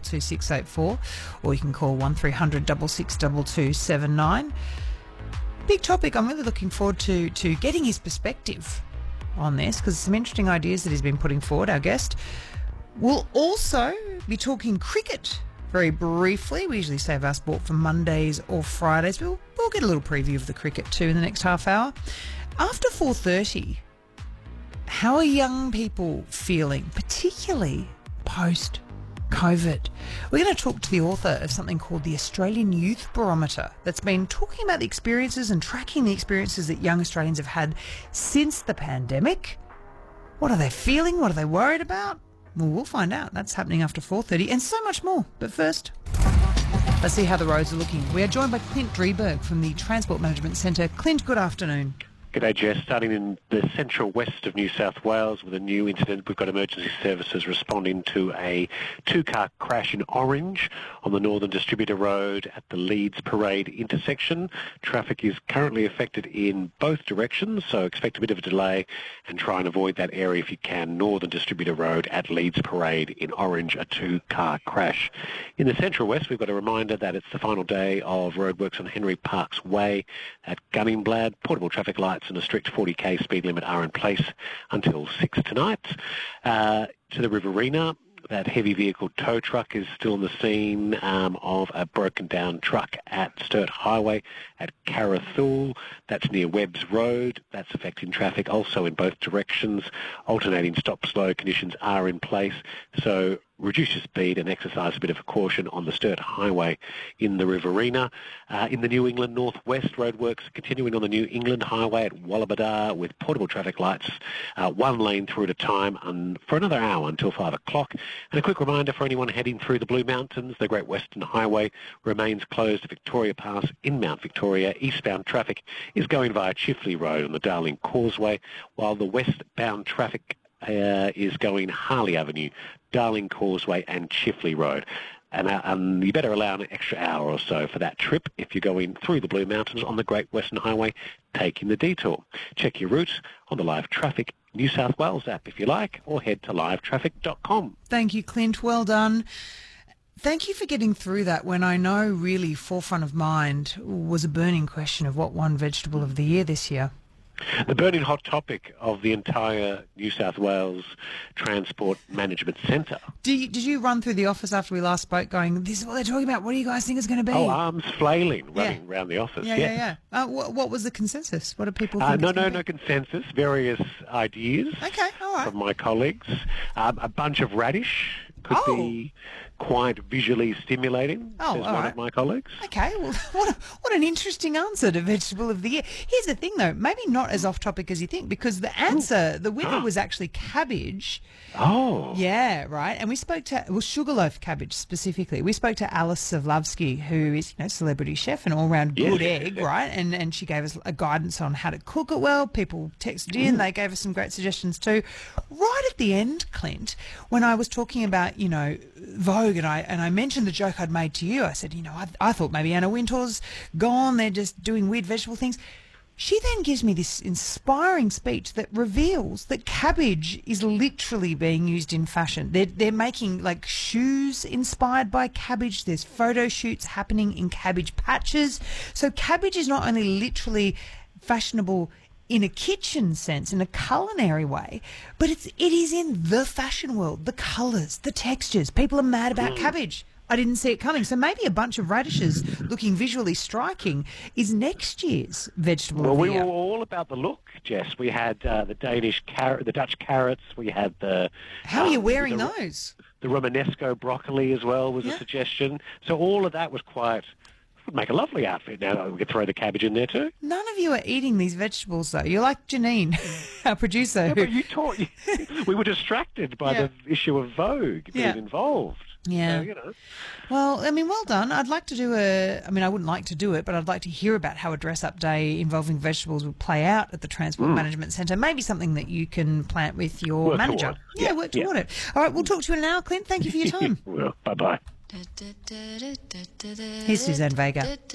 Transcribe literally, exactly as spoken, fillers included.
two six eight four, or you can call one three hundred six six two two seven nine. Big topic. I'm really looking forward to, to getting his perspective on this, because some interesting ideas that he's been putting forward, our guest. We'll also be talking cricket very briefly. We usually save our sport for Mondays or Fridays. We'll, we'll get a little preview of the cricket too in the next half hour. After four thirty, how are young people feeling, particularly post-COVID? We're going to talk to the author of something called the Australian Youth Barometer that's been talking about the experiences and tracking the experiences that young Australians have had since the pandemic. What are they feeling? What are they worried about? Well, we'll find out. That's happening after four thirty, and so much more. But first, let's see how the roads are looking. We are joined by Clint Drieberg from the Transport Management Centre. Clint, good afternoon. G'day, Jess. Starting in the central west of New South Wales with a new incident, we've got emergency services responding to a two-car crash in Orange on the Northern Distributor Road at the Leeds Parade intersection. Traffic is currently affected in both directions, so expect a bit of a delay and try and avoid that area if you can. Northern Distributor Road at Leeds Parade in Orange, a two-car crash. In the central west, we've got a reminder that it's the final day of roadworks on Henry Parkes Way at Gunningblad. Portable traffic lights and a strict forty k speed limit are in place until six tonight. Uh, to the Riverina, that heavy vehicle tow truck is still on the scene um, of a broken down truck at Sturt Highway at Carrathul. That's near Webbs Road. That's affecting traffic also in both directions. Alternating stop-slow conditions are in place, so reduce your speed and exercise a bit of caution on the Sturt Highway in the Riverina. Uh, in the New England Northwest, roadworks continuing on the New England Highway at Wallabadar with portable traffic lights, uh, one lane through at a time and for another hour until five o'clock. And a quick reminder for anyone heading through the Blue Mountains, the Great Western Highway remains closed at Victoria Pass in Mount Victoria. Eastbound traffic is going via Chifley Road on the Darling Causeway, while the westbound traffic Uh, is going Harley Avenue, Darling Causeway and Chifley Road. And uh, um, you better allow an extra hour or so for that trip if you're going through the Blue Mountains on the Great Western Highway, taking the detour. Check your route on the Live Traffic New South Wales app if you like, or head to live traffic dot com. Thank you, Clint. Well done. Thank you for getting through that when I know really forefront of mind was a burning question of what won Vegetable of the Year this year. The burning hot topic of the entire New South Wales Transport Management Centre. Did you, did you run through the office after we last spoke going, this is what they're talking about, what do you guys think it's going to be? Oh, arms flailing, running yeah. around the office. Yeah, yeah, yeah, yeah. Uh, what, what was the consensus? What do people think? Uh, no, it's no, gonna no be? consensus. Various ideas Okay, all right. from my colleagues. Um, a bunch of radish could Oh. be quite visually stimulating, Oh, says all one right. of my colleagues. Okay, well, what, a, what an interesting answer to Vegetable of the Year. Here's the thing, though, maybe not as off-topic as you think, because the answer, the winner was actually cabbage. Oh. Yeah, right. And we spoke to, well, sugarloaf cabbage specifically. We spoke to Alice Savlavsky, who is, you know, celebrity chef and all-round Yes. good egg, right? And and she gave us a guidance on how to cook it well. People texted in. Mm. They gave us some great suggestions too. Right at the end, Clint, when I was talking about, you know, Vogue, and I and I mentioned the joke I'd made to you. I said, you know, I, I thought maybe Anna Wintour's gone. They're just doing weird vegetable things. She then gives me this inspiring speech that reveals that cabbage is literally being used in fashion. They're, they're making like shoes inspired by cabbage. There's photo shoots happening in cabbage patches. So cabbage is not only literally fashionable in a kitchen sense, in a culinary way, but it's it is in the fashion world. The colours, the textures. People are mad about cabbage. I didn't see it coming. So maybe a bunch of radishes looking visually striking is next year's Vegetable Well, of the we Year. were all about the look, Jess. We had uh, the Danish carrot, the Dutch carrots. We had the. How are you um, wearing the, those? The Romanesco broccoli as well was Yeah. a suggestion. So all of that was quite. Would make a lovely outfit. Now we could throw the cabbage in there too. None of you are eating these vegetables, though. You're like Janine, our producer. Yeah, who- but you taught. We were distracted by Yeah. the issue of Vogue being Yeah. involved. Yeah. So, you know. Well, I mean, well done. I'd like to do a, I mean, I wouldn't like to do it, but I'd like to hear about how a dress-up day involving vegetables would play out at the Transport Management Centre. Maybe something that you can plan with your Work manager. toward. Yeah, Yeah, work yeah. toward it. All right, we'll talk to you in an hour, Clint. Thank you for your time. Well, bye-bye. Here's Suzanne Vega.